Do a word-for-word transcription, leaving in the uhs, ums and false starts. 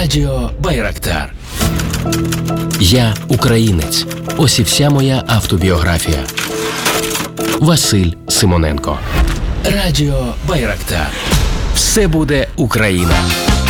Радіо Байрактар. Я українець. Ось і вся моя автобіографія. Василь Симоненко. Радіо Байрактар. Все буде Україна.